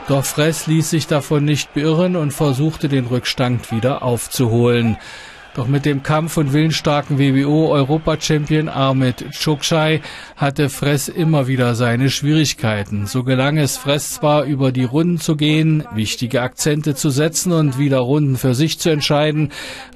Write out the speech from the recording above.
Doch Fress ließ sich davon nicht beirren und versuchte, den Rückstand wieder aufzuholen. Doch mit dem Kampf und willensstarken WBO-Europachampion Ahmet Çokşay hatte Fress immer wieder seine Schwierigkeiten. So gelang es Fress zwar, über die Runden zu gehen, wichtige Akzente zu setzen und wieder Runden für sich zu entscheiden,